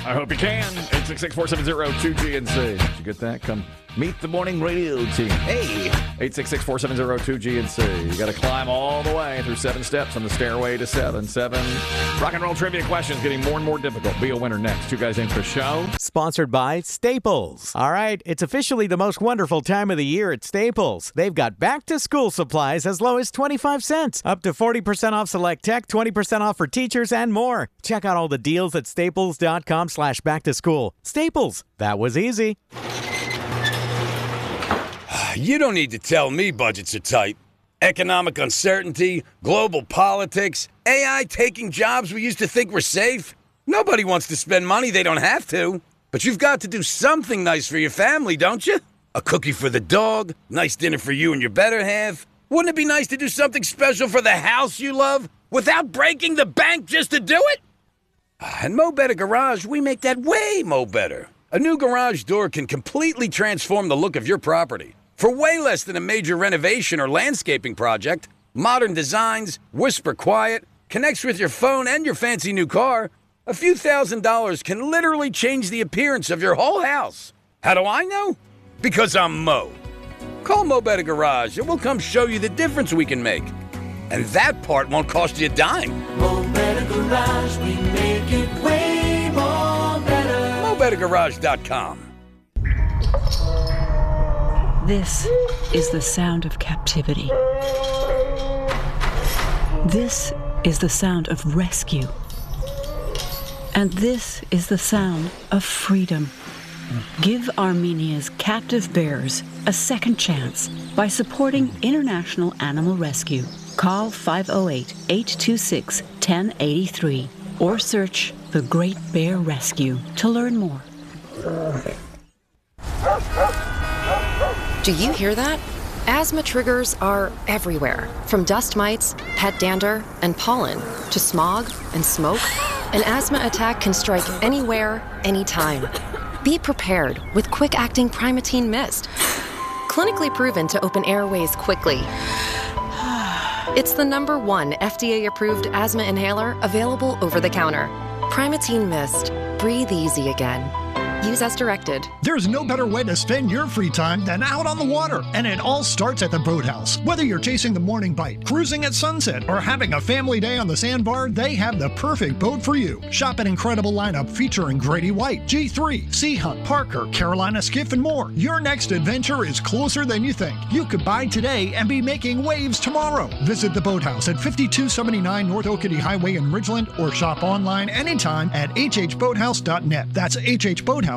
I hope you can. 866-470-2GNC. Did you get that? Come meet the morning radio team. Hey! 866-470-2GNC. You got to climb all the way through 7 steps on the stairway to 7. 7 rock and roll trivia questions getting more and more difficult. Be a winner next. 2 guys in for show. Sponsored by Staples. All right, it's officially the most wonderful time of the year at Staples. They've got back-to-school supplies as low as 25 cents. Up to 40% off select tech, 20% off for teachers, and more. Check out all the deals at staples.com/back-to-school. Staples. That was easy. You don't need to tell me budgets are tight. Economic uncertainty, global politics, AI taking jobs we used to think were safe. Nobody wants to spend money they don't have to. But you've got to do something nice for your family, don't you? A cookie for the dog, nice dinner for you and your better half. Wouldn't it be nice to do something special for the house you love without breaking the bank just to do it? At Mo Better Garage, we make that way mo better. A new garage door can completely transform the look of your property. For way less than a major renovation or landscaping project, modern designs, whisper quiet, connects with your phone and your fancy new car, a few $1,000s can literally change the appearance of your whole house. How do I know? Because I'm Mo. Call Mo Better Garage and we'll come show you the difference we can make. And that part won't cost you a dime. Mo Better Garage, we make it way more better. MoBetterGarage.com. This is the sound of captivity. This is the sound of rescue. And this is the sound of freedom. Give Armenia's captive bears a second chance by supporting International Animal Rescue. Call 508-826-1083 or search The Great Bear Rescue to learn more. Do you hear that? Asthma triggers are everywhere, from dust mites, pet dander, and pollen, to smog and smoke. An asthma attack can strike anywhere, anytime. Be prepared with quick-acting Primatene Mist. Clinically proven to open airways quickly. It's the #1 FDA-approved asthma inhaler available over the counter. Primatene Mist. Breathe easy again. Use as directed. There's no better way to spend your free time than out on the water, and it all starts at the Boathouse. Whether you're chasing the morning bite, cruising at sunset, or having a family day on the sandbar, they have the perfect boat for you. Shop an incredible lineup featuring Grady White, G3, Sea Hunt, Parker, Carolina Skiff, and more. Your next adventure is closer than you think. You could buy today and be making waves tomorrow. Visit the Boathouse at 5279 North Oakity Highway in Ridgeland, or shop online anytime at hhboathouse.net. That's hhboathouse.net.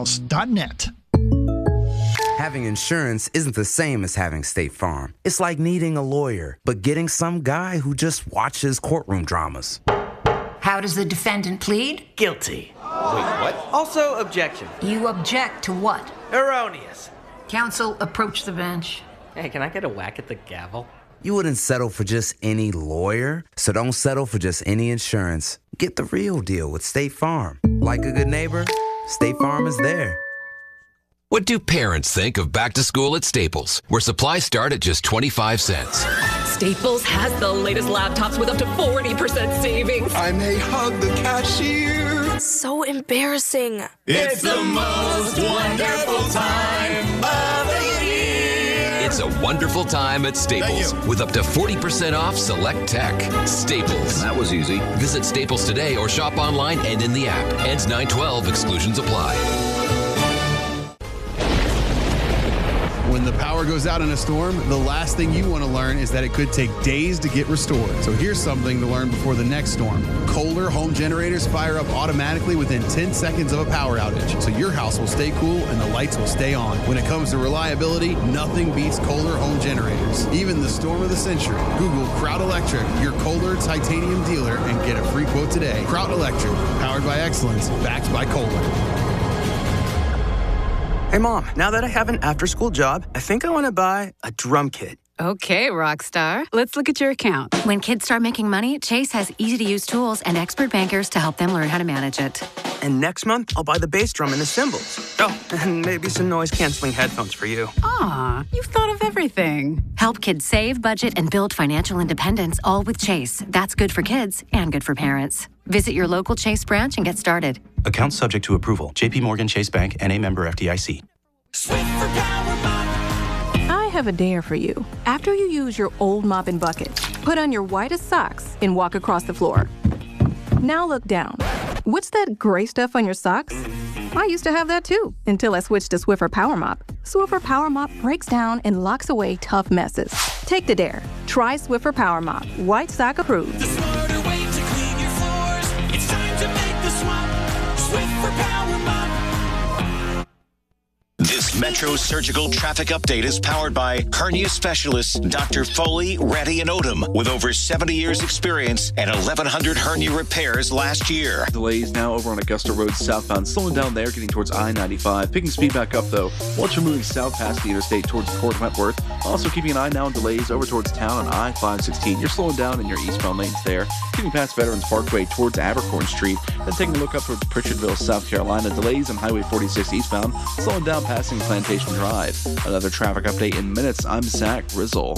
Having insurance isn't the same as having State Farm. It's like needing a lawyer, but getting some guy who just watches courtroom dramas. How does the defendant plead? Guilty. Wait, what? Also, objection. You object to what? Erroneous. Counsel, approach the bench. Hey, can I get a whack at the gavel? You wouldn't settle for just any lawyer, so don't settle for just any insurance. Get the real deal with State Farm. Like a good neighbor, State Farm is there. What do parents think of back to school at Staples, where supplies start at just 25 cents? Staples has the latest laptops with up to 40% savings. I may hug the cashier. So embarrassing. It's the most wonderful time of the year. It's a wonderful time at Staples with up to 40% off select tech. Staples. That was easy. Visit Staples today or shop online and in the app. Ends 9/12. Exclusions apply. When the power goes out in a storm, the last thing you want to learn is that it could take days to get restored. So here's something to learn before the next storm. Kohler home generators fire up automatically within 10 seconds of a power outage, so your house will stay cool and the lights will stay on. When it comes to reliability, nothing beats Kohler home generators. Even the storm of the century. Google Kraut Electric, your Kohler titanium dealer, and get a free quote today. Kraut Electric, powered by excellence, backed by Kohler. Hey, Mom, now that I have an after-school job, I think I want to buy a drum kit. Okay, Rockstar. Let's look at your account. When kids start making money, Chase has easy-to-use tools and expert bankers to help them learn how to manage it. And next month, I'll buy the bass drum and the cymbals. Oh, and maybe some noise-canceling headphones for you. Aw, you've thought of everything. Help kids save, budget, and build financial independence, all with Chase. That's good for kids and good for parents. Visit your local Chase branch and get started. Account subject to approval. JP Morgan Chase Bank, N.A. member FDIC. I have a dare for you. After you use your old mop and bucket, put on your whitest socks and walk across the floor. Now look down. What's that gray stuff on your socks? I used to have that too, until I switched to Swiffer Power Mop. Swiffer Power Mop breaks down and locks away tough messes. Take the dare. Try Swiffer Power Mop. White sock approved. The smarter way to clean your floors. It's time to make the swap. Swiffer Power Mop. This Metro Surgical Traffic Update is powered by hernia specialists Dr. Foley, Reddy, and Odom, with over 70 years experience and 1,100 hernia repairs last year. Delays now over on Augusta Road southbound, slowing down there, getting towards I-95. Picking speed back up, though, once you're moving south past the interstate towards Port Wentworth. Also keeping an eye now on delays over towards town on I-516. You're slowing down in your eastbound lanes there. Getting past Veterans Parkway towards Abercorn Street. Then taking a look up towards Pritchardville, South Carolina. Delays on Highway 46 eastbound, slowing down passing Plantation Drive. Another traffic update in minutes. I'm Zach Rizzle.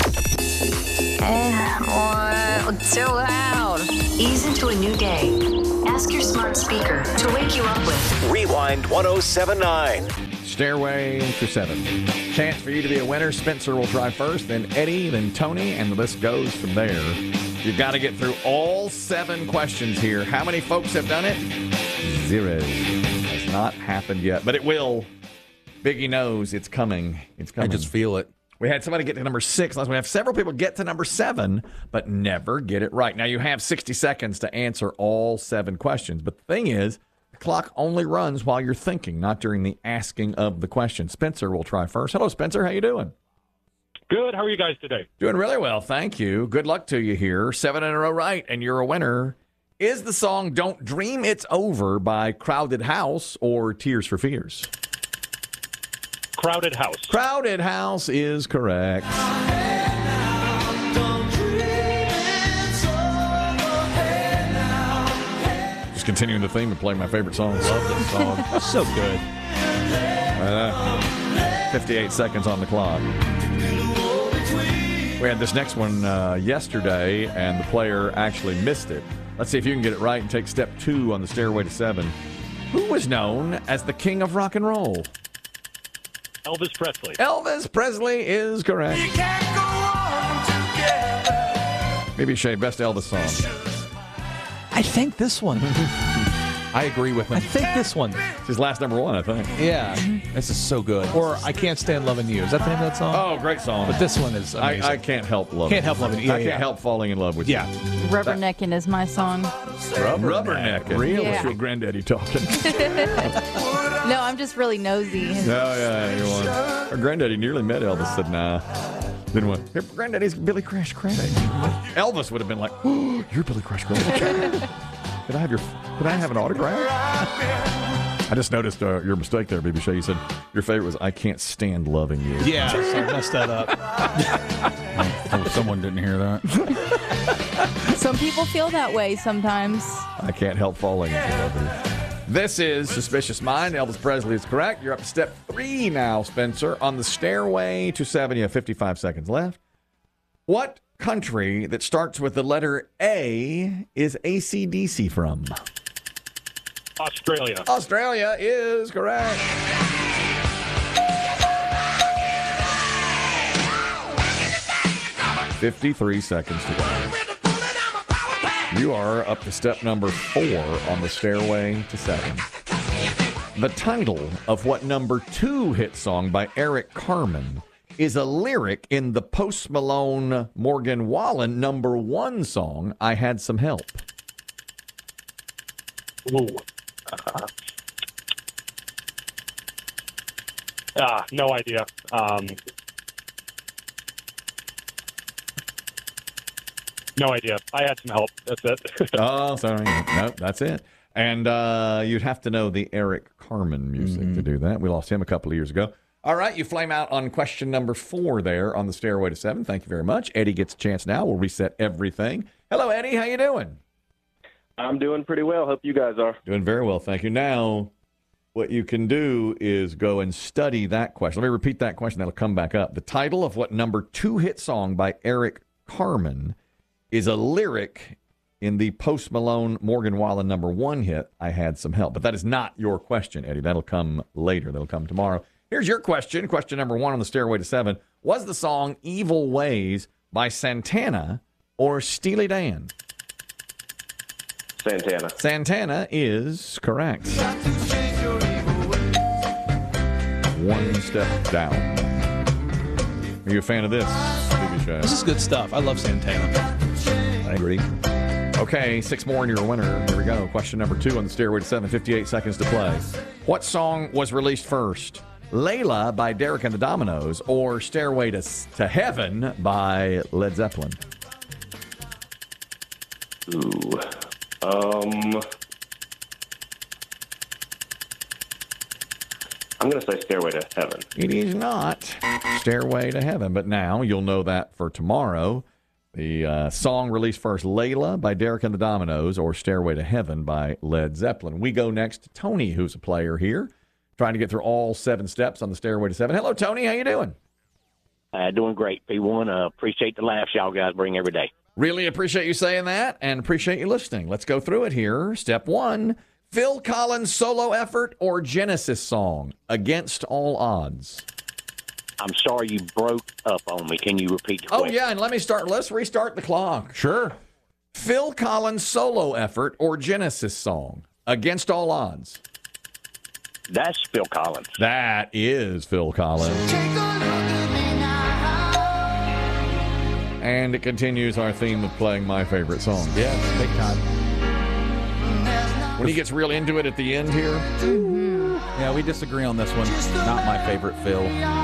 It's so loud. Ease into a new day. Ask your smart speaker to wake you up with Rewind 1079. Stairway to 7. Chance for you to be a winner. Spencer will try first, then Eddie, then Tony, and the list goes from there. You've got to get through all 7 questions here. How many folks have done it? 0. Has not happened yet, but it will. Biggie knows it's coming. It's coming. I just feel it. We had somebody get to number 6. We have several people get to number 7, but never get it right. Now, you have 60 seconds to answer all 7 questions. But the thing is, the clock only runs while you're thinking, not during the asking of the question. Spencer will try first. Hello, Spencer. How you doing? Good. How are you guys today? Doing really well, thank you. Good luck to you here. 7 in a row right, and you're a winner. Is the song Don't Dream It's Over by Crowded House or Tears for Fears? Crowded House. Crowded House is correct. Just continuing the theme of playing my favorite songs. Love this song. So good. 58 seconds on the clock. We had this next one yesterday, and the player actually missed it. Let's see if you can get it right and take step 2 on the stairway to 7. Who was known as the king of rock and roll? Elvis Presley. Elvis Presley is correct. Maybe Shay, best Elvis song. I think this one. I agree with him. I think this one. It's his last number 1, I think. Yeah. This is so good. Or I Can't Stand Loving You. Is that the name of that song? Oh, great song. But this one is amazing. I can't help loving Can't help loving you. Yeah, I can't help falling in love with you. Rubbernecking is my song. Rubbernecking. Really? Yeah. That's your granddaddy talking. No, I'm just really nosy. You won. Our granddaddy nearly met Elvis. Said, nah. Then what? Your granddaddy's Billy Crash Craddock. Elvis would have been like, oh, you're Billy Crash Craddock. Could I have an autograph? I just noticed your mistake there, BB Shay. You said your favorite was I Can't Stand Loving You. Yeah, so I messed that up. Oh, someone didn't hear that. Some people feel that way sometimes. I can't help falling in love with you. This is Suspicious Mind. Elvis Presley is correct. You're up to step 3 now, Spencer. On the stairway to 7, you have 55 seconds left. What country that starts with the letter A is AC/DC from? Australia. Australia is correct. $53 seconds to go. You are up to step number 4 on the stairway to 7. The title of what number 2 hit song by Eric Carmen is a lyric in the Post Malone Morgan Wallen number 1 song, I Had Some Help? Ooh. No idea. No idea. I had some help. That's it. Oh, sorry. Nope, that's it. And you'd have to know the Eric Carmen music to do that. We lost him a couple of years ago. All right, you flame out on question number 4 there on the stairway to 7. Thank you very much. Eddie gets a chance now. We'll reset everything. Hello, Eddie. How you doing? I'm doing pretty well. Hope you guys are. Doing very well, thank you. Now, what you can do is go and study that question. Let me repeat that question. That'll come back up. The title of what number 2 hit song by Eric Carmen is a lyric in the Post Malone Morgan Wallen #1 hit, I Had Some Help. But that is not your question, Eddie. That'll come later. That'll come tomorrow. Here's your question. Question number 1 on the Stairway to 7. Was the song Evil Ways by Santana or Steely Dan? Santana. Santana is correct. One step down. Are you a fan of this TV show? This is good stuff. I love Santana. I agree. Okay, 6 more and you're a winner. Here we go. Question number 2 on the Stairway to 7. 58 seconds to play. What song was released first? Layla by Derek and the Dominoes or Stairway to Heaven by Led Zeppelin? Ooh. I'm going to say Stairway to Heaven. It is not Stairway to Heaven, but now you'll know that for tomorrow. The song released first, Layla by Derek and the Dominoes or Stairway to Heaven by Led Zeppelin. We go next to Tony, who's a player here, trying to get through all 7 steps on the Stairway to 7. Hello, Tony. How you doing? Doing great, P1. Appreciate the laughs y'all guys bring every day. Really appreciate you saying that and appreciate you listening. Let's go through it here. Step 1, Phil Collins solo effort or Genesis song, Against All Odds? I'm sorry you broke up on me. Can you repeat the question? Oh, yeah, and let's restart the clock. Sure. Phil Collins solo effort or Genesis song, Against All Odds? That's Phil Collins. That is Phil Collins. And it continues our theme of playing my favorite song. Yeah, big time. When he gets real into it at the end here. Mm-hmm. Yeah, we disagree on this one. Not my favorite Phil.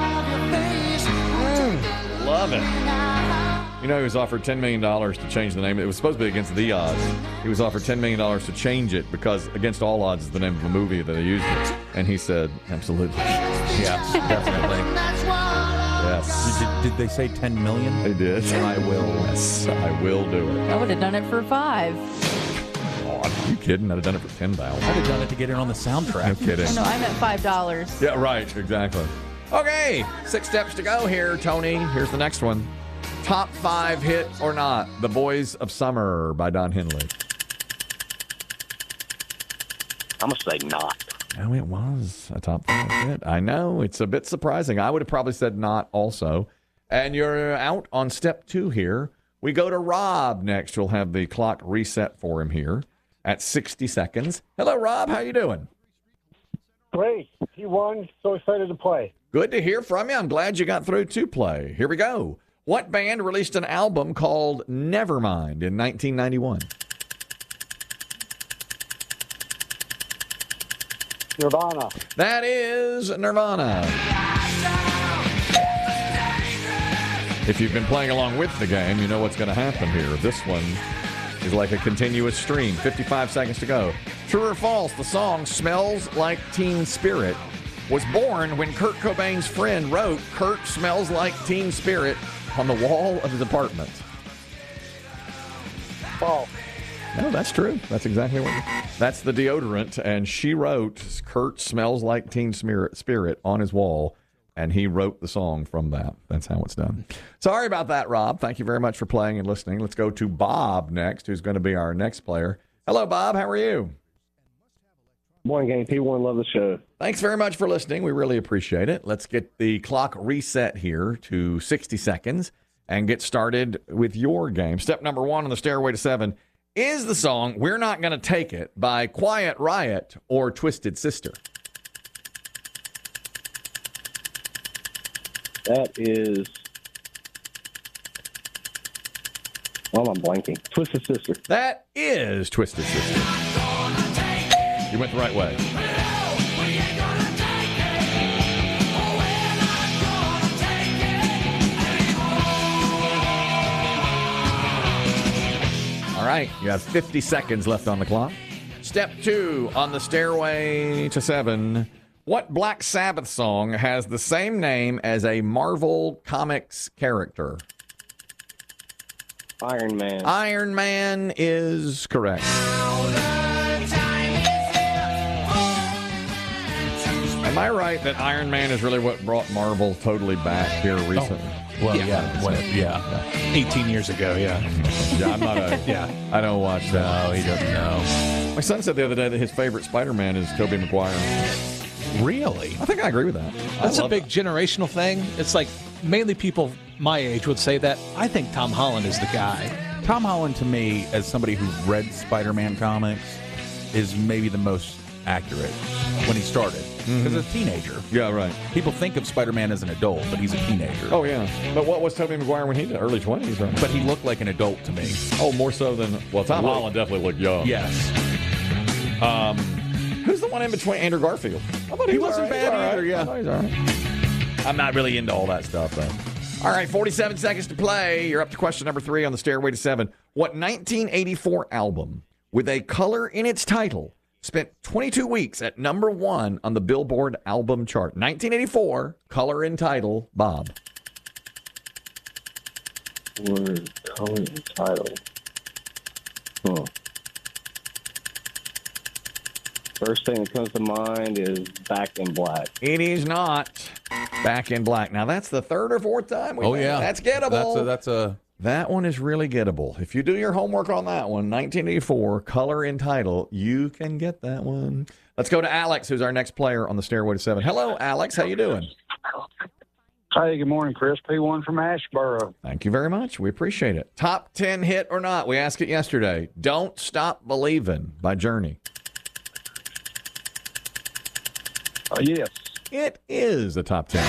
Love it. You know, he was offered $10 million to change the name. It was supposed to be Against the Odds. He was offered $10 million to change it because Against All Odds is the name of the movie that they used it. And he said, absolutely. Yeah, definitely. Yes. Did they say 10 million? They did. I will. Yes, I will do it. I would have done it for 5. Oh, are you kidding? I'd have done it for $10,000. I'd have done it to get it on the soundtrack. No kidding. No, I meant $5. Yeah, right. Exactly. Okay, 6 steps to go here, Tony. Here's the next one. Top 5 hit or not? The Boys of Summer by Don Henley. I'm going to say not. Oh, it was a top 5 hit. I know. It's a bit surprising. I would have probably said not also. And you're out on step 2 here. We go to Rob next. We'll have the clock reset for him here at 60 seconds. Hello, Rob. How you doing? Great. He won. So excited to play. Good to hear from you. I'm glad you got through to play. Here we go. What band released an album called Nevermind in 1991? Nirvana. That is Nirvana. If you've been playing along with the game, you know what's going to happen here. This one is like a continuous stream. 55 seconds to go. True or false, the song Smells Like Teen Spirit was born when Kurt Cobain's friend wrote Kurt Smells Like Teen Spirit on the wall of his apartment. False. No, that's true. That's exactly what that's the deodorant. And she wrote Kurt Smells Like Teen Spirit on his wall, and he wrote the song from that. That's how it's done. Sorry about that, Rob. Thank you very much for playing and listening. Let's go to Bob next, who's going to be our next player. Hello, Bob. How are you? Morning, gang. P1, love the show. Thanks very much for listening. We really appreciate it. Let's get the clock reset here to 60 seconds and get started with your game. Step number 1 on the Stairway to 7 is the song We're Not Gonna Take It by Quiet Riot or Twisted Sister. That is... Well, I'm blanking. Twisted Sister. That is Twisted Sister. You went the right way. All right, you have 50 seconds left on the clock. Step 2 on the Stairway to 7. What Black Sabbath song has the same name as a Marvel Comics character? Iron Man. Iron Man is correct. Am I right that Iron Man is really what brought Marvel totally back here recently? Well, yeah. 18 years ago, yeah. Yeah, I'm not a. Yeah. I don't watch that. No, he doesn't know. My son said the other day that his favorite Spider-Man is Tobey Maguire. Really? I think I agree with that. That's a big generational thing. It's like mainly people my age would say that. I think Tom Holland is the guy. Tom Holland, to me, as somebody who read Spider-Man comics, is maybe the most accurate when he started. Because as a teenager. Yeah, right. People think of Spider-Man as an adult, but he's a teenager. Oh, yeah. But what was Tobey Maguire when he did? Early 20s, right? But he looked like an adult to me. Oh, more so than... Well, Tom Holland definitely looked young. Yes. Who's the one in between? Andrew Garfield. I thought He wasn't bad either, I thought he's all right. I'm not really into all that stuff, though. All right, 47 seconds to play. You're up to question number 3 on the Stairway to 7. What 1984 album with a color in its title spent 22 weeks at number 1 on the Billboard album chart? 1984, color in title, Bob. Word, color, and title. Huh. First thing that comes to mind is Back in Black. It is not Back in Black. Now, that's the third or fourth time. That's gettable. That one is really gettable. If you do your homework on that one, 1984, color in title, you can get that one. Let's go to Alex, who's our next player on the Stairway to 7. Hello, Alex. How you doing? Hey, good morning, Chris. P1 from Ashboro. Thank you very much. We appreciate it. Top 10 hit or not? We asked it yesterday. Don't Stop Believin' by Journey. Yes. It is a top 10.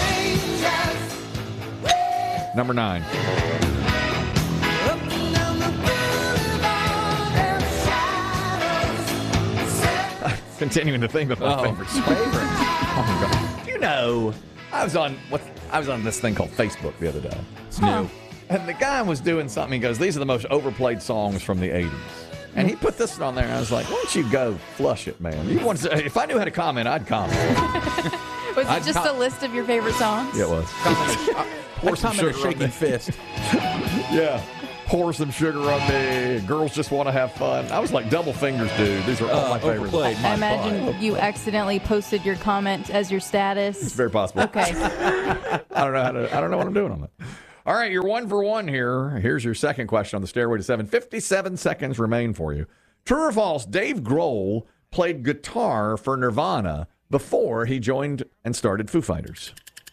Number 9. Continuing to think of my favorites. Oh, God. You know, I was on this thing called Facebook the other day. It's new. And the guy was doing something. He goes, these are the most overplayed songs from the 80s. And he put this one on there, and I was like, why don't you go flush it, man? You want to, if I knew how to comment, I'd comment. Was it just a list of your favorite songs? Yeah, it was. Pour some sugar shaking fist. Yeah. Pour some sugar on me. Girls just want to have fun. I was like, double fingers, dude. These are all my favorites. I imagine you accidentally posted your comment as your status. It's very possible. Okay. I don't know what I'm doing on that. All right, you're 1 for 1 here. Here's your second question on the Stairway to 7. 57 seconds remain for you. True or false, Dave Grohl played guitar for Nirvana before he joined and started Foo Fighters?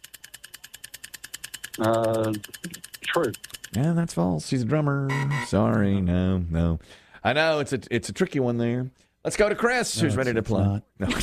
True. Yeah, that's false. He's a drummer. Sorry, no. I know, it's a tricky one there. Let's go to Chris, who's ready to play.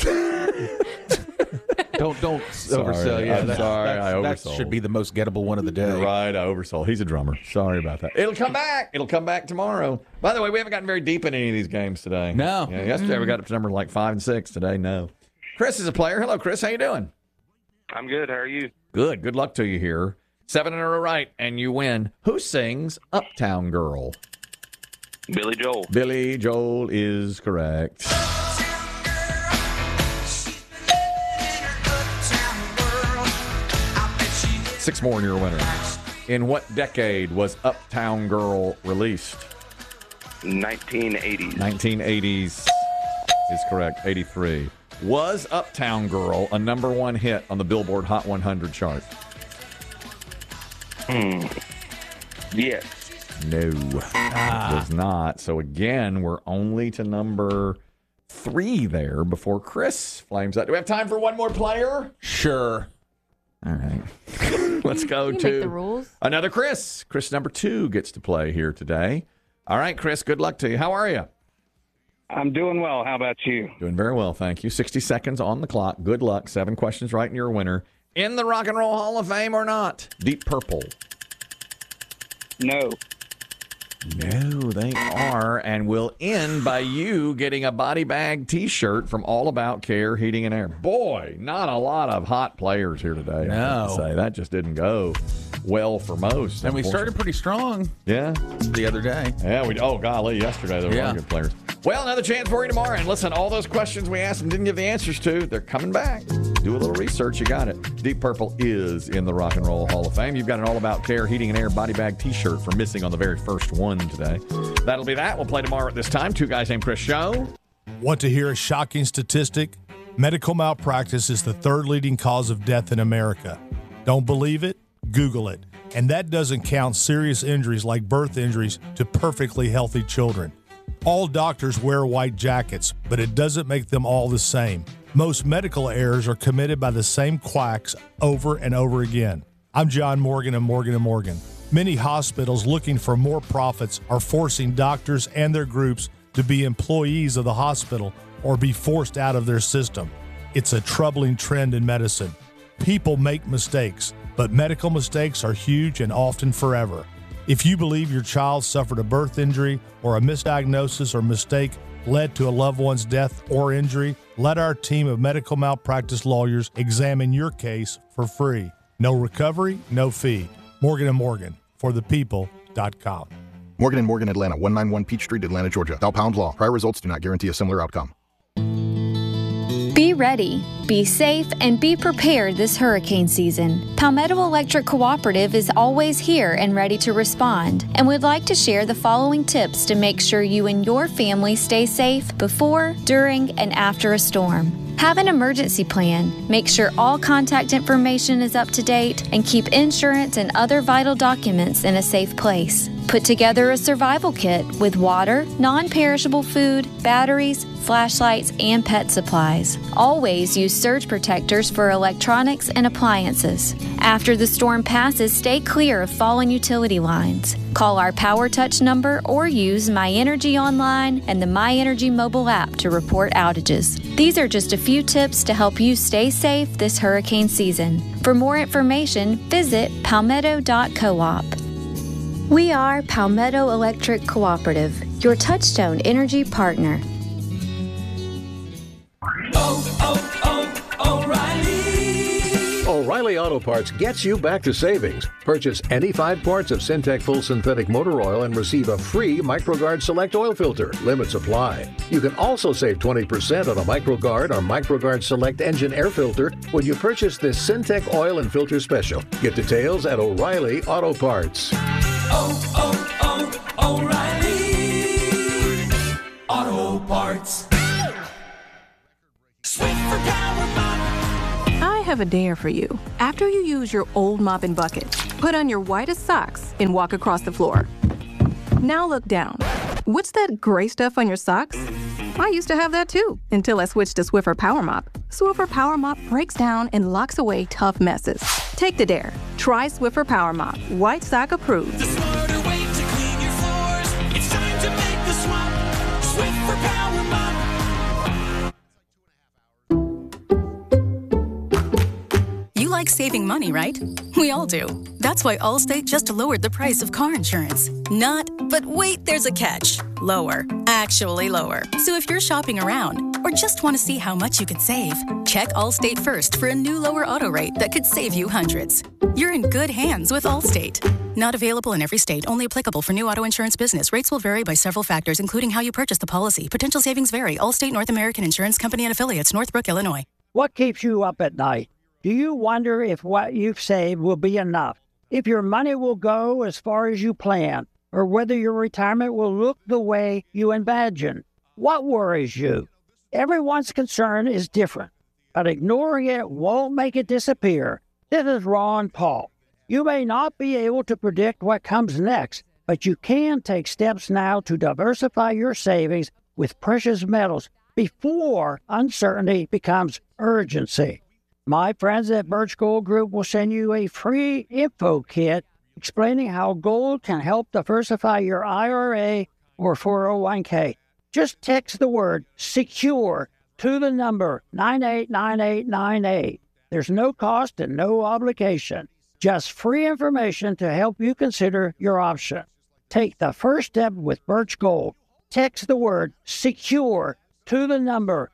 Don't oversell. Yeah, I'm sorry, I oversold. That should be the most gettable one of the day. You're right, I oversold. He's a drummer. Sorry about that. It'll come back. It'll come back tomorrow. By the way, we haven't gotten very deep in any of these games today. No. Yeah, yesterday we got up to number like 5 and 6. Today, no. Chris is a player. Hello, Chris. How you doing? I'm good. How are you? Good. Good luck to you here. 7 in a row right, and you win. Who sings Uptown Girl? Billy Joel. Billy Joel is correct. Six more and you're a winner. In what decade was Uptown Girl released? 1980s. 1980s is correct. 83. Was Uptown Girl a number 1 hit on the Billboard Hot 100 chart? Yes. No. It was not. So again, we're only to number 3 there before Chris flames out. Do we have time for one more player? Sure. All right. Let's go You to make the rules. another Chris. Chris number 2 gets to play here today. All right, Chris, good luck to you. How are you? I'm doing well. How about you? Doing very well, thank you. 60 seconds on the clock. Good luck. 7 questions right and you're a winner. In the Rock and Roll Hall of Fame or not? Deep Purple. No. No, they are, and will end by you getting a body bag T-shirt from All About Care Heating and Air. Boy, not a lot of hot players here today. I have to say that just didn't go well for most. And we started pretty strong. Yeah, the other day. Yeah, oh golly, yesterday there were a lot of good players. Well, another chance for you tomorrow. And listen, all those questions we asked and didn't give the answers to, they're coming back. Do a little research, you got it. Deep Purple is in the Rock and Roll Hall of Fame. You've got an All About Care Heating and Air body bag T-shirt for missing on the very first one today. That'll be that. We'll play tomorrow at this time. Two Guys Named Chris show. Want to hear a shocking statistic? Medical malpractice is the 3rd leading cause of death in America. Don't believe it? Google it. And that doesn't count serious injuries like birth injuries to perfectly healthy children. All doctors wear white jackets, but it doesn't make them all the same. Most medical errors are committed by the same quacks over and over again. I'm John Morgan of Morgan & Morgan. Many hospitals looking for more profits are forcing doctors and their groups to be employees of the hospital or be forced out of their system. It's a troubling trend in medicine. People make mistakes, but medical mistakes are huge and often forever. If you believe your child suffered a birth injury or a misdiagnosis or mistake led to a loved one's death or injury, let our team of medical malpractice lawyers examine your case for free. No recovery, no fee. Morgan & Morgan, forthepeople.com. Morgan & Morgan, Atlanta, 191 Peach Street, Atlanta, Georgia. Thou pound law. Prior results do not guarantee a similar outcome. Be ready, be safe, and be prepared this hurricane season. Palmetto Electric Cooperative is always here and ready to respond, and would like to share the following tips to make sure you and your family stay safe before, during, and after a storm. Have an emergency plan. Make sure all contact information is up to date and keep insurance and other vital documents in a safe place. Put together a survival kit with water, non-perishable food, batteries, flashlights, and pet supplies. Always use surge protectors for electronics and appliances. After the storm passes, stay clear of fallen utility lines. Call our Power Touch number or use My Energy Online and the My Energy mobile app to report outages. These are just a few tips to help you stay safe this hurricane season. For more information, visit palmetto.coop. We are Palmetto Electric Cooperative, your Touchstone Energy partner. O'Reilly Auto Parts gets you back to savings. Purchase any 5 quarts of Syntec Full Synthetic Motor Oil and receive a free MicroGuard Select Oil Filter. Limits apply. You can also save 20% on a MicroGuard or MicroGuard Select Engine Air Filter when you purchase this Syntec Oil and Filter Special. Get details at O'Reilly Auto Parts. O'Reilly Auto Parts. Sweet for Power Mop. I have a dare for you. After you use your old mop and bucket, put on your whitest socks and walk across the floor. Now look down. What's that gray stuff on your socks? I used to have that too, until I switched to Swiffer Power Mop. Swiffer Power Mop breaks down and locks away tough messes. Take the dare. Try Swiffer Power Mop. White sock approved. The smarter way to clean your floors. It's time to make the swap. Swiffer Power Mop. You like saving money, right? We all do. That's why Allstate just lowered the price of car insurance. Not, but wait, there's a catch. Lower. Actually lower. So if you're shopping around or just want to see how much you could save, check Allstate first for a new lower auto rate that could save you hundreds. You're in good hands with Allstate. Not available in every state. Only applicable for new auto insurance business. Rates will vary by several factors, including how you purchase the policy. Potential savings vary. Allstate North American Insurance Company and Affiliates, Northbrook, Illinois. What keeps you up at night? Do you wonder if what you've saved will be enough? If your money will go as far as you plan? Or whether your retirement will look the way you imagine? What worries you? Everyone's concern is different, but ignoring it won't make it disappear. This is Ron Paul. You may not be able to predict what comes next, but you can take steps now to diversify your savings with precious metals before uncertainty becomes urgency. My friends at Birch Gold Group will send you a free info kit explaining how gold can help diversify your IRA or 401k. Just text the word SECURE to the number 989898. There's no cost and no obligation. Just free information to help you consider your option. Take the first step with Birch Gold. Text the word SECURE to the number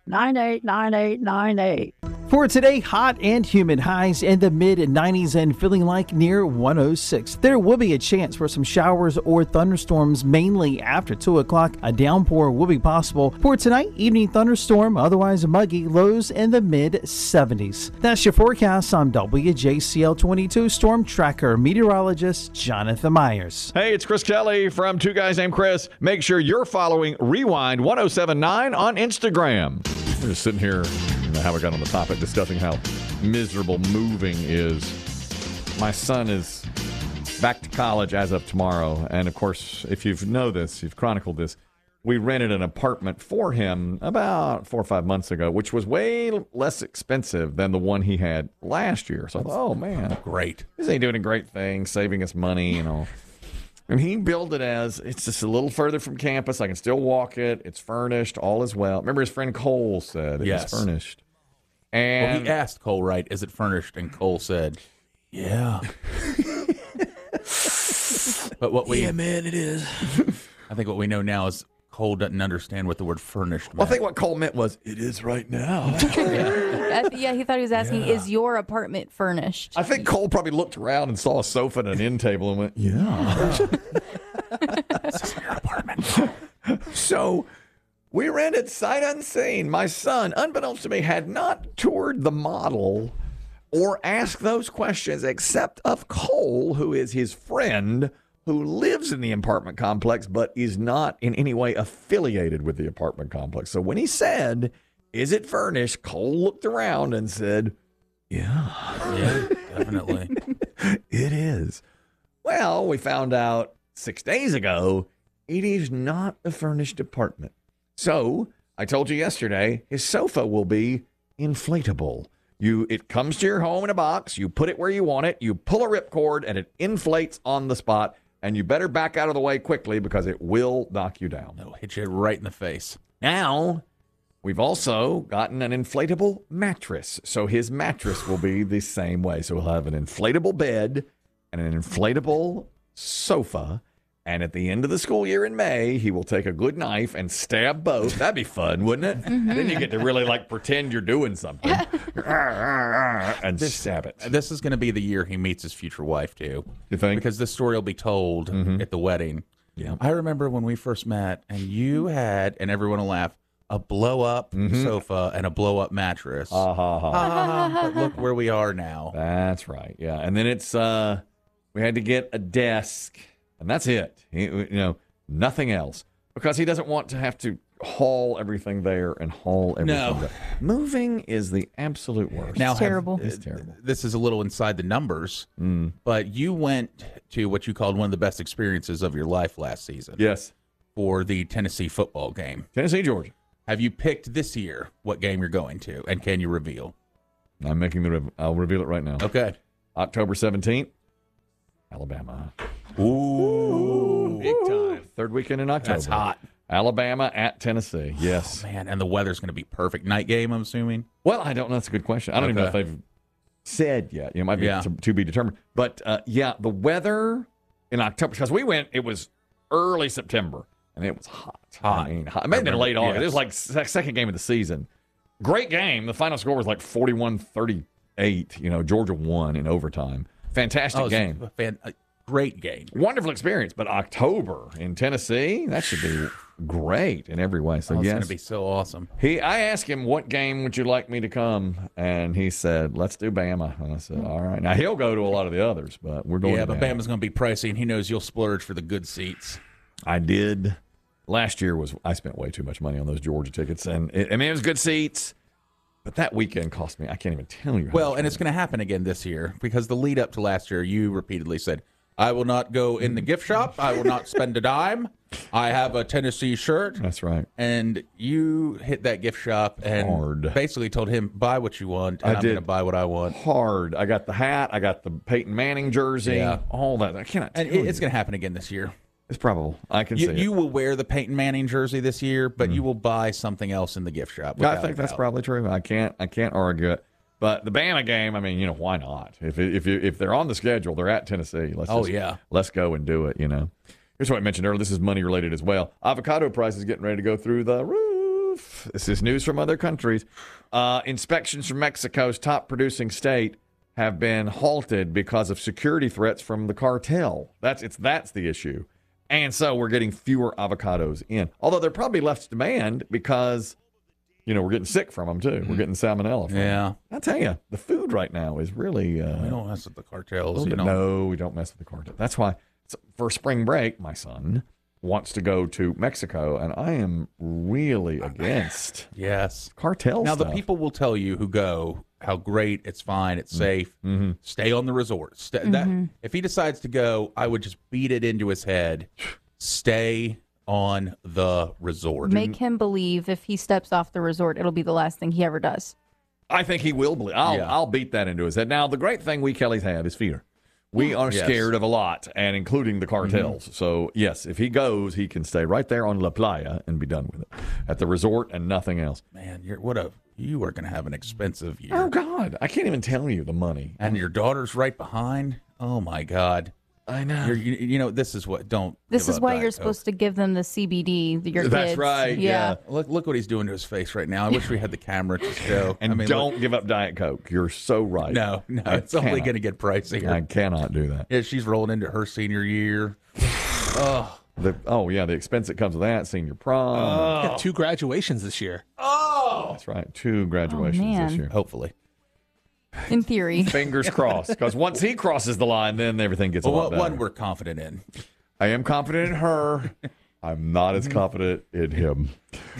989898. For today, hot and humid, highs in the mid-90s and feeling like near 106. There will be a chance for some showers or thunderstorms mainly after 2 o'clock. A downpour will be possible. For tonight, evening thunderstorm, otherwise muggy, lows in the mid-70s. That's your forecast. I'm WJCL 22 Storm Tracker meteorologist Jonathan Myers. Hey, it's Chris Kelly from Two Guys Named Chris. Make sure you're following Rewind 1079 on Instagram. We're just sitting here, how we got on the topic, discussing how miserable moving is. My son is back to college as of tomorrow. And, of course, if you've chronicled this, we rented an apartment for him about 4 or 5 months ago, which was way less expensive than the one he had last year. So I thought, oh, man. Great. This ain't doing a great thing, saving us money and all. And he billed it as, it's just a little further from campus. I can still walk it. It's furnished. All is well. Remember his friend Cole said it's furnished. And well, he asked Cole, right, is it furnished? And Cole said, yeah. But what we... Yeah, man, it is. I think what we know now is Cole doesn't understand what the word furnished meant. Well, I think what Cole meant was, it is right now. Yeah, he thought he was asking, is your apartment furnished? I think Cole probably looked around and saw a sofa and an end table and went, yeah. This is your apartment. So we rented sight unseen. My son, unbeknownst to me, had not toured the model or asked those questions except of Cole, who is his friend, who lives in the apartment complex but is not in any way affiliated with the apartment complex. So when he said, is it furnished, Cole looked around and said, yeah, definitely. It is. Well, we found out 6 days ago it is not a furnished apartment. So I told you yesterday, his sofa will be inflatable. It comes to your home in a box. You put it where you want it. You pull a ripcord and it inflates on the spot. And you better back out of the way quickly because it will knock you down. It'll hit you right in the face. Now, we've also gotten an inflatable mattress. So his mattress will be the same way. So he'll have an inflatable bed and an inflatable sofa. And at the end of the school year in May, he will take a good knife and stab both. That'd be fun, wouldn't it? Mm-hmm. Then you get to really pretend you're doing something and stab it. This is going to be the year he meets his future wife, too. You think? Because this story will be told at the wedding. Yeah. I remember when we first met, and you had, and everyone will laugh, a blow-up sofa and a blow-up mattress. But look where we are now. That's right. Yeah. And then it's we had to get a desk. And that's it. Nothing else. Because he doesn't want to have to haul everything there and haul everything there. Moving is the absolute worst. Now, it's terrible. It's terrible. This is a little inside the numbers, but you went to what you called one of the best experiences of your life last season. Yes. For the Tennessee football game. Tennessee, Georgia. Have you picked this year what game you're going to, and can you reveal? I'll reveal it right now. Okay. October 17th, Alabama. Ooh. Big time. Third weekend in October. That's hot. Alabama at Tennessee. Yes. Oh, man, and the weather's going to be perfect. Night game, I'm assuming? Well, I don't know. That's a good question. I don't even know if they've said yet. It might be to be determined. But, the weather in October, because we went, it was early September, and it was hot. Hot. It may have been late August. Yes. It was like second game of the season. Great game. The final score was like 41-38. Georgia won in overtime. Fantastic game. Great game. Wonderful experience. But October in Tennessee, that should be great in every way. So, it's yes. going to be so awesome. I asked him, what game would you like me to come? And he said, let's do Bama. And I said, all right. Now, he'll go to a lot of the others, but we're going to but Bama. Bama's going to be pricey, and he knows you'll splurge for the good seats. I did. Last year I spent way too much money on those Georgia tickets. And it was good seats. But that weekend cost me, I can't even tell you. Well, and it's going to happen again this year because the lead up to last year, you repeatedly said, I will not go in the gift shop. I will not spend a dime. I have a Tennessee shirt. That's right. And you hit that gift shop and basically told him, buy what you want, and I'm going to buy what I want. Hard. I got the hat. I got the Peyton Manning jersey. Yeah. All that. I cannot tell you. It's going to happen again this year. It's probable. I can see it. You will wear the Peyton Manning jersey this year, but you will buy something else in the gift shop. I think that's probably true. I can't argue it. But the Bama game, I mean, why not? If they're on the schedule, they're at Tennessee. Let's go and do it. Here's what I mentioned earlier. This is money related as well. Avocado prices getting ready to go through the roof. This is news from other countries. Inspections from Mexico's top producing state have been halted because of security threats from the cartel. That's the issue. And so we're getting fewer avocados in. Although they're probably less demand because we're getting sick from them, too. We're getting salmonella from them. I tell you, the food right now is really... we don't mess with the cartels. No, we don't mess with the cartels. That's why, for spring break, my son wants to go to Mexico, and I am really against yes cartel Now, stuff. the people will tell you who go, how great, it's fine, it's safe. Stay on the resort. If he decides to go, I would just beat it into his head. Stay on the resort. Make him believe if he steps off the resort, it'll be the last thing he ever does. I think he will believe. I'll beat that into his head. Now, the great thing we Kellys have is fear. We are scared of a lot, and including the cartels. So, yes, if he goes, he can stay right there on La Playa and be done with it at the resort and nothing else. Man, you are going to have an expensive year. Oh, God. I can't even tell you the money. And your daughter's right behind. Oh, my God. I know. This is what, This is why you're supposed to give them the CBD, your kids. That's right, yeah. Look what he's doing to his face right now. I wish we had the camera to show. And don't give up Diet Coke. You're so right. No, it's only going to get pricier. I cannot do that. Yeah, she's rolling into her senior year. The expense that comes with that, senior prom. We got 2 graduations this year. That's right, 2 graduations this year. Hopefully. In theory. Fingers crossed, because once he crosses the line, then everything gets a lot better. One we're confident in. I am confident in her. I'm not as confident in him.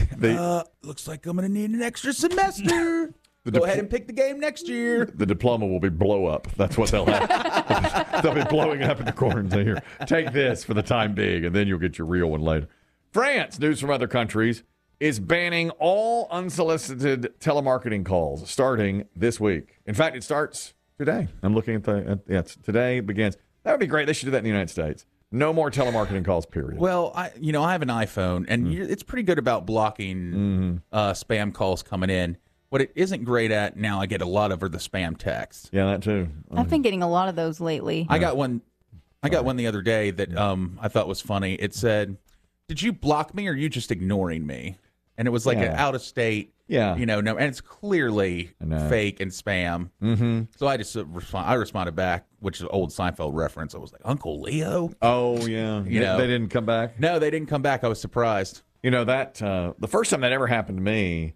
Looks like I'm going to need an extra semester. Go ahead and pick the game next year. The diploma will be blow up. That's what they'll have. They'll be blowing up in the corner and say, here, take this for the time being, and then you'll get your real one later. France, news from other countries, is banning all unsolicited telemarketing calls starting this week. In fact, it starts today. I'm looking at today it begins. That would be great. They should do that in the United States. No more telemarketing calls, period. Well, I have an iPhone, and it's pretty good about blocking spam calls coming in. What it isn't great at now, I get a lot of are the spam texts. Yeah, that too. I've been getting a lot of those lately. I got one the other day that I thought was funny. It said, "Did you block me or are you just ignoring me?" And it was like an out of state. Yeah. And it's clearly fake and spam. Mm-hmm. So I just responded back, which is an old Seinfeld reference. I was like, Uncle Leo? Oh, yeah. They didn't come back? No, they didn't come back. I was surprised. That the first time that ever happened to me,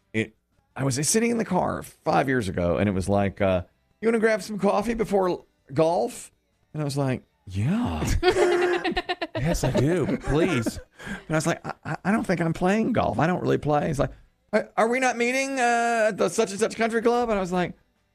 I was sitting in the car 5 years ago, and it was like, you want to grab some coffee before golf? And I was like, yeah. Yes, I do. Please. And I was like, I don't think I'm playing golf. I don't really play. He's like, are we not meeting at the such and such country club? And I was like,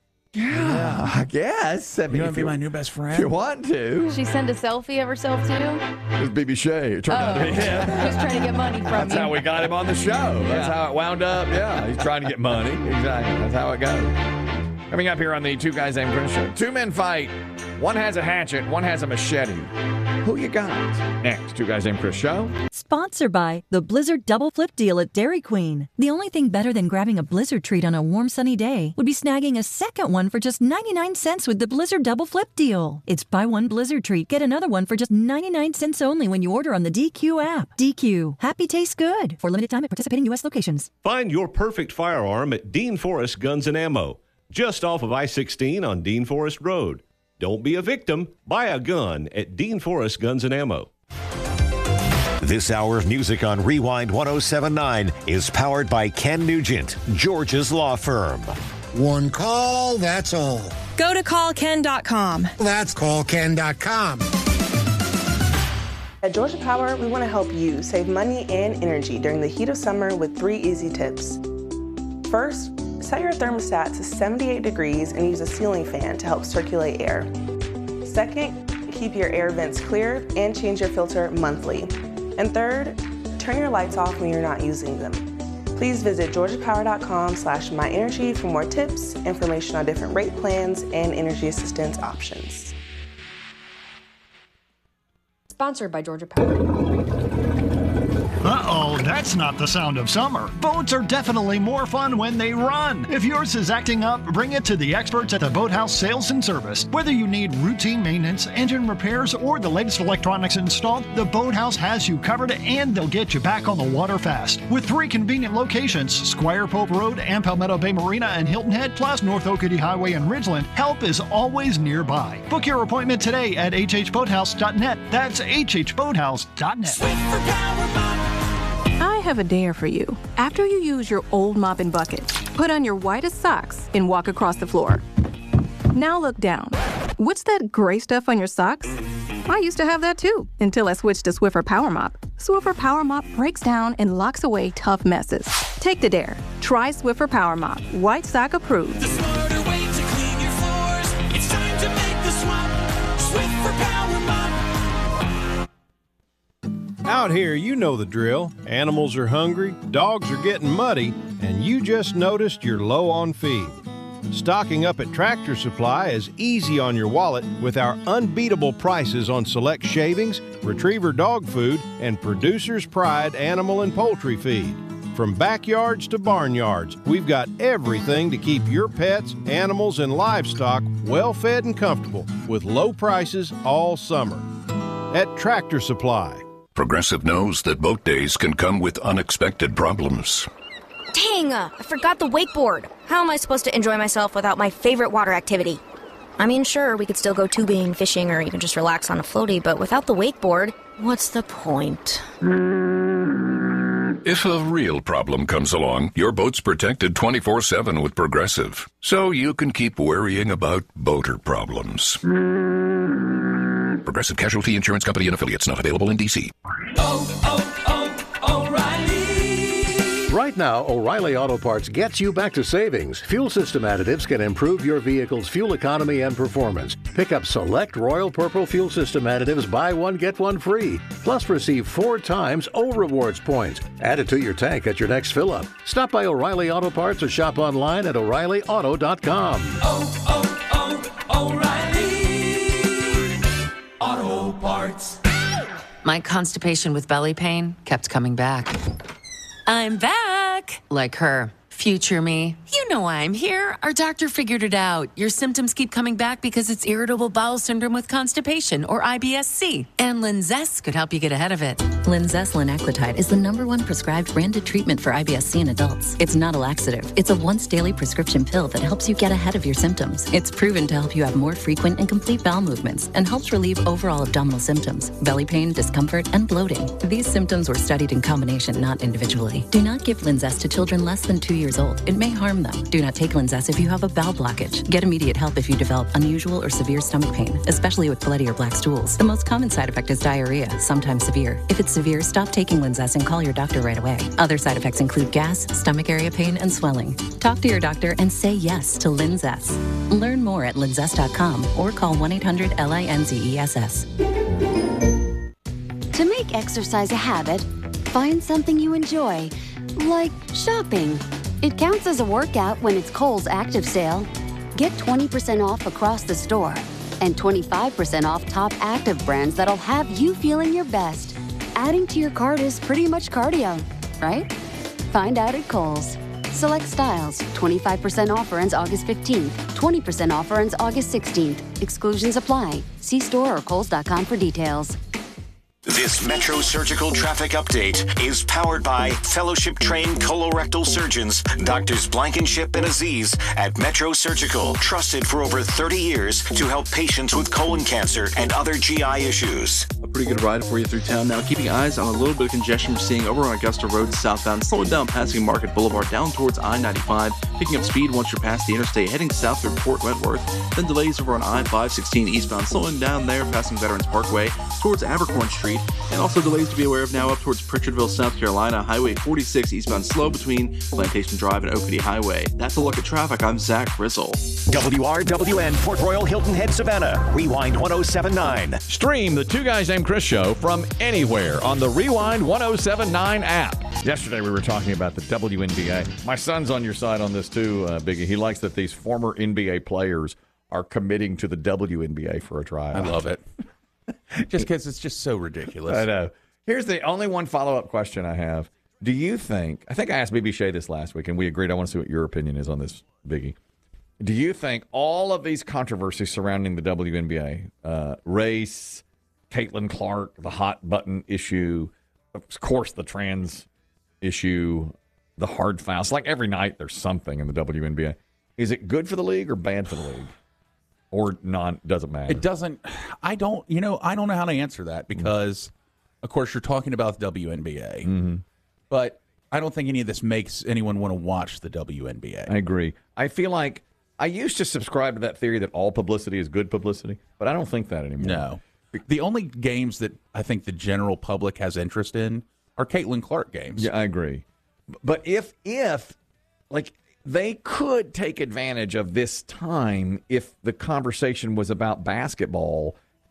yeah, I guess. I mean, you want to be my new best friend? If you want to. She send a selfie of herself too? It was BB Shea. It turned out to be him. He was trying to get money from That's you. how we got him on the show. That's how it wound up. Yeah, he's trying to get money. Exactly. That's how it goes. Coming up here on the Two Guys Named Chris show. 2 men fight. One has a hatchet. One has a machete. Who you got? Next, Two Guys Named Chris show. Sponsored by the Blizzard Double Flip Deal at Dairy Queen. The only thing better than grabbing a Blizzard treat on a warm, sunny day would be snagging a second one for just 99 cents with the Blizzard Double Flip Deal. It's buy one Blizzard treat, get another one for just 99 cents only when you order on the DQ app. DQ. Happy tastes good. For limited time at participating U.S. locations. Find your perfect firearm at Dean Forest Guns and Ammo, just off of I-16 on Dean Forest Road. Don't be a victim. Buy a gun at Dean Forest Guns and Ammo. This hour of music on Rewind 107.9 is powered by Ken Nugent, George's law firm. One call, that's all. Go to callken.com. That's callken.com. At Georgia Power, we want to help you save money and energy during the heat of summer with 3 easy tips. First, set your thermostat to 78 degrees and use a ceiling fan to help circulate air. Second, keep your air vents clear and change your filter monthly. And third, turn your lights off when you're not using them. Please visit georgiapower.com/myenergy for more tips, information on different rate plans, and energy assistance options. Sponsored by Georgia Power. Uh-oh, that's not the sound of summer. Boats are definitely more fun when they run. If yours is acting up, bring it to the experts at the Boathouse Sales and Service. Whether you need routine maintenance, engine repairs, or the latest electronics installed, the Boathouse has you covered and they'll get you back on the water fast. With 3 convenient locations, Squire Pope Road and Palmetto Bay Marina and Hilton Head, plus North Oakity Highway and Ridgeland, help is always nearby. Book your appointment today at hhboathouse.net. That's hhboathouse.net. I have a dare for you. After you use your old mop and bucket, put on your whitest socks and walk across the floor. Now look down. What's that gray stuff on your socks? I used to have that too, until I switched to Swiffer Power Mop. Swiffer Power Mop breaks down and locks away tough messes. Take the dare. Try Swiffer Power Mop. White sock approved. Out here, you know the drill. Animals are hungry, dogs are getting muddy, and you just noticed you're low on feed. Stocking up at Tractor Supply is easy on your wallet with our unbeatable prices on select shavings, retriever dog food, and Producer's Pride animal and poultry feed. From backyards to barnyards, we've got everything to keep your pets, animals, and livestock well fed and comfortable with low prices all summer. At Tractor Supply. Progressive knows that boat days can come with unexpected problems. Dang, I forgot the wakeboard. How am I supposed to enjoy myself without my favorite water activity? I mean, sure, we could still go tubing, fishing, or even just relax on a floaty, but without the wakeboard, what's the point? If a real problem comes along, your boat's protected 24/7 with Progressive, so you can keep worrying about boater problems. Progressive Casualty Insurance Company and Affiliates, not available in D.C. Right now, O'Reilly Auto Parts gets you back to savings. Fuel system additives can improve your vehicle's fuel economy and performance. Pick up select Royal Purple fuel system additives, buy one, get one free. Plus, receive 4 times O Rewards points. Add it to your tank at your next fill-up. Stop by O'Reilly Auto Parts or shop online at O'ReillyAuto.com. O'Reilly Auto Parts. My constipation with belly pain kept coming back. I'm back! Like her. Future me. You know why I'm here. Our doctor figured it out. Your symptoms keep coming back because it's irritable bowel syndrome with constipation, or IBS-C. And Linzess could help you get ahead of it. Linzess linaclotide is the #1 prescribed branded treatment for IBS-C in adults. It's not a laxative. It's a once-daily prescription pill that helps you get ahead of your symptoms. It's proven to help you have more frequent and complete bowel movements and helps relieve overall abdominal symptoms, belly pain, discomfort, and bloating. These symptoms were studied in combination, not individually. Do not give Linzess to children less than 2 years old. It may harm them. Do not take Linzess if you have a bowel blockage. Get immediate help if you develop unusual or severe stomach pain, especially with bloody or black stools. The most common side effect is diarrhea, sometimes severe. If it's severe, stop taking Linzess and call your doctor right away. Other side effects include gas, stomach area pain, and swelling. Talk to your doctor and say yes to Linzess. Learn more at linzess.com or call 1-800-LINZESS. To make exercise a habit, find something you enjoy, like shopping. It counts as a workout when it's Kohl's Active Sale. Get 20% off across the store and 25% off top active brands that'll have you feeling your best. Adding to your cart is pretty much cardio, right? Find out at Kohl's. Select styles, 25% offer ends August 15th, 20% offer ends August 16th. Exclusions apply. See store or kohls.com for details. This Metro Surgical Traffic Update is powered by fellowship-trained colorectal surgeons, Doctors Blankenship and Aziz at Metro Surgical, trusted for over 30 years to help patients with colon cancer and other GI issues. A pretty good ride for you through town now. Keeping eyes on a little bit of congestion we're seeing over on Augusta Road southbound, slowing down passing Market Boulevard down towards I-95, picking up speed once you're past the interstate, heading south through Port Wentworth. Then delays over on I-516 eastbound, slowing down there passing Veterans Parkway towards Abercorn Street. And also delays to be aware of now up towards Pritchardville, South Carolina. Highway 46 eastbound slow between Plantation Drive and Oakity Highway. That's a look at traffic. I'm Zach Rizzle. WRWN Port Royal Hilton Head Savannah. Rewind 107.9. Stream the Two Guys Named Chris show from anywhere on the Rewind 107.9 app. Yesterday we were talking about the WNBA. My son's on your side on this too, Biggie. He likes that these former NBA players are committing to the WNBA for a tryout. I love it. Just because it's just so ridiculous. I know. Here's the only one follow-up question I have. Do you think, I think I asked BB Shea this last week, and we agreed. I want to see what your opinion is on this, Biggie. Do you think all of these controversies surrounding the WNBA, race, Caitlin Clark, the hot button issue, of course the trans issue, the hard fouls, like every night there's something in the WNBA. Is it good for the league or bad for the league? Or doesn't matter? It doesn't. I don't know how to answer that because, of course, you're talking about the WNBA. Mm-hmm. But I don't think any of this makes anyone want to watch the WNBA. I agree. I feel like I used to subscribe to that theory that all publicity is good publicity, but I don't think that anymore. No. The only games that I think the general public has interest in are Caitlin Clark games. Yeah, I agree. But if like, they could take advantage of this time if the conversation was about basketball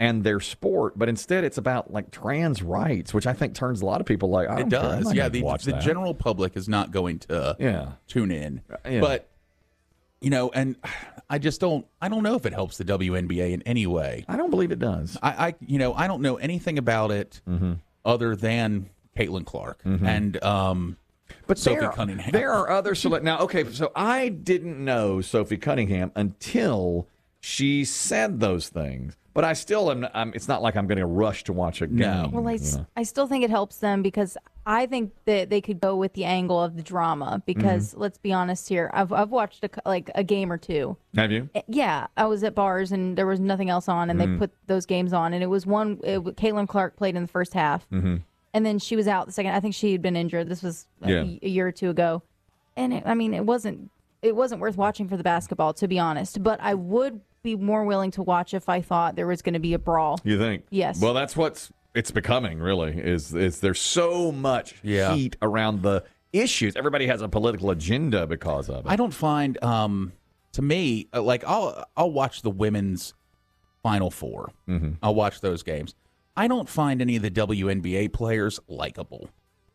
and their sport, but instead it's about like trans rights, which I think turns a lot of people like, I don't It care. I'm does. not Yeah, gonna watch the that. general public is not going to tune in. Yeah. But, and I just don't know if it helps the WNBA in any way. I don't believe it does. I don't know anything about it other than Caitlin Clark and But Sophie Cunningham. There are other now. Okay, so I didn't know Sophie Cunningham until she said those things. But I still am. It's not like I'm going to rush to watch a game. Well, I still think it helps them because I think that they could go with the angle of the drama. Because let's be honest here, I've watched a game or two. Have you? Yeah, I was at bars and there was nothing else on, and they put those games on, and it was Caitlin Clark played in the first half, and then she was out the second. I think she had been injured. This was a year or two ago, and it wasn't worth watching for the basketball, to be honest. But I would be more willing to watch if I thought there was going to be a brawl. You think? Yes. Well, that's it's becoming, really, is there's so much heat around the issues. Everybody has a political agenda because of it. I don't find, to me, like I'll watch the women's Final Four. I'll watch those games. I don't find any of the WNBA players likable.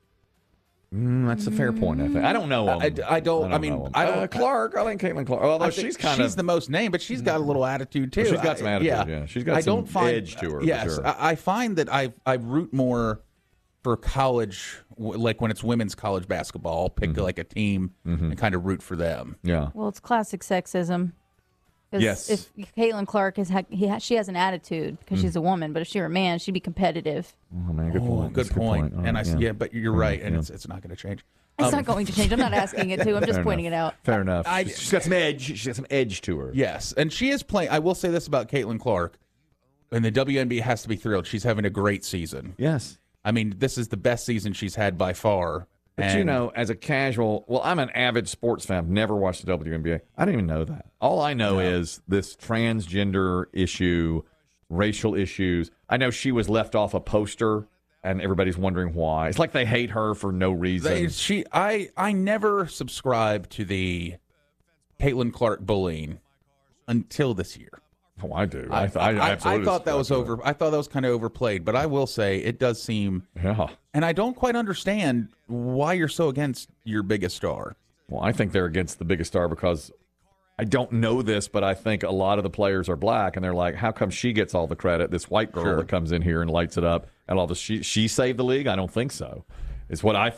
That's a fair point, I think. I don't know them. I don't know them. Clark, I think Caitlin Clark. Although she's the most named, but she's got a little attitude too. Well, she's got some attitude, yeah. She's got some edge to her. Yes, for sure. I find that I root more for college, like when it's women's college basketball. I'll pick like a team and kind of root for them. Yeah. Well, it's classic sexism. 'Cause yes. If Caitlin Clark she has an attitude because she's a woman, but if she were a man, she'd be competitive. Oh man, good point. Good point. All And right, but you're right, and it's not going to change. It's not going to change. I'm not asking it to. I'm just pointing it out. Fair enough. She's got some edge. She's got some edge to her. Yes, and she is playing. I will say this about Caitlin Clark, and the WNBA has to be thrilled. She's having a great season. Yes. I mean, this is the best season she's had by far. But as a casual, I'm an avid sports fan. I've never watched the WNBA. I don't even know that. All I know is this transgender issue, racial issues. I know she was left off a poster, and everybody's wondering why. It's like they hate her for no reason. I never subscribed to the Caitlin Clark bullying until this year. Oh, I do. I absolutely thought that was over. I thought that was kind of overplayed, but I will say it does seem. Yeah. And I don't quite understand why you're so against your biggest star. Well, I think they're against the biggest star because I don't know this, but I think a lot of the players are black, and they're like, how come she gets all the credit? This white girl that comes in here and lights it up, and all this. She saved the league? I don't think so. Is what I think.